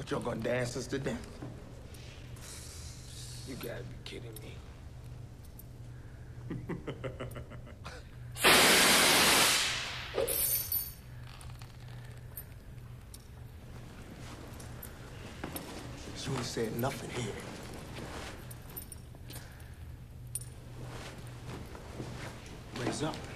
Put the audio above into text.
But you're gonna dance us to death? You gotta be kidding me. You ain't said nothing here. Raise up.